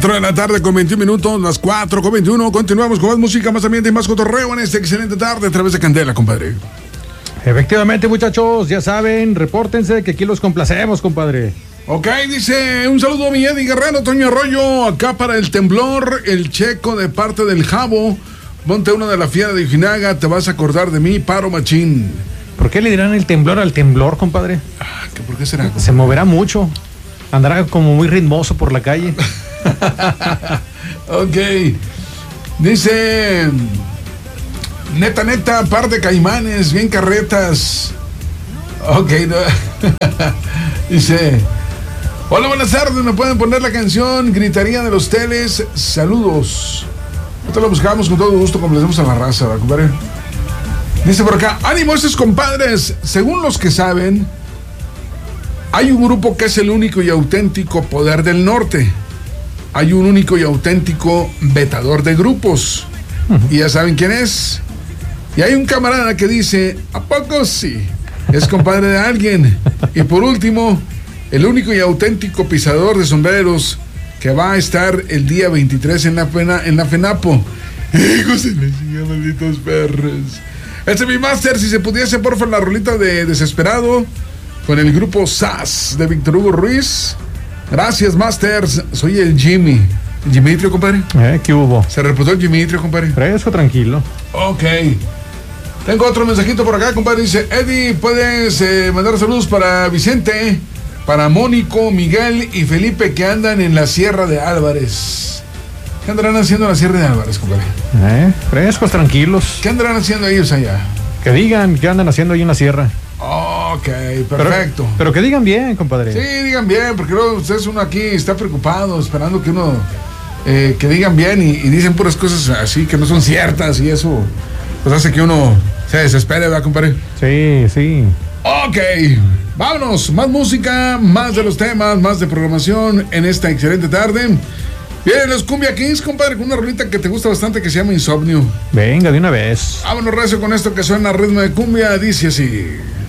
4 de la tarde con 21 minutos, las 4 con 21. Continuamos con más música, más ambiente y más cotorreo en esta excelente tarde a través de Candela, compadre. Efectivamente, muchachos, ya saben, repórtense que aquí los complacemos, compadre. Ok, dice, un saludo a mi Eddie Guerrero, Toño Arroyo, acá para el temblor, el checo de parte del Jabo. Ponte uno de la fiera de Ojinaga, te vas a acordar de mí, paro machín. ¿Por qué le dirán el temblor al temblor, compadre? ¿Por qué será? Se moverá mucho, andará como muy ritmoso por la calle. Ok, dice, neta, par de caimanes, bien carretas. Ok, no. Dice, hola, buenas tardes, ¿me pueden poner la canción Gritaría de los Teles? Saludos. Nosotros lo buscamos con todo gusto, como les damos a la raza, ¿verdad, compadre? Dice por acá, ánimo estos compadres, según los que saben, hay un grupo que es el único y auténtico poder del norte. Hay un único y auténtico vetador de grupos. Y ya saben quién es. Y hay un camarada que dice, ¿a poco sí? Es compadre de alguien. Y por último, el único y auténtico pisador de sombreros que va a estar el día 23 en la FENAPO. Hijos de la chica, malditos perros. Este es mi máster, si se pudiese, porfa, la rolita de Desesperado con el grupo SAS de Víctor Hugo Ruiz. Gracias, Masters. Soy el Jimmy. ¿Dimitrio, compadre? ¿Qué hubo? Se reportó el Dimitrio, compadre. Fresco, tranquilo. Ok. Tengo otro mensajito por acá, compadre. Dice, Eddie, puedes mandar saludos para Vicente, para Mónico, Miguel y Felipe, que andan en la Sierra de Álvarez. ¿Qué andarán haciendo en la Sierra de Álvarez, compadre? Frescos, tranquilos. ¿Qué andarán haciendo ellos allá? Que digan qué andan haciendo ahí en la sierra. Ok, perfecto. Pero que digan bien, compadre. Sí, digan bien, porque luego ustedes uno aquí está preocupado, esperando que uno que digan bien y dicen puras cosas así que no son ciertas y eso pues hace que uno se desespere, ¿verdad, compadre? Sí. Ok, vámonos, más música, más de los temas, más de programación en esta excelente tarde. Vienen los Cumbia Kings, compadre, con una rolita que te gusta bastante que se llama Insomnio. Venga, de una vez. Vámonos recio con esto que suena a ritmo de cumbia, dice así.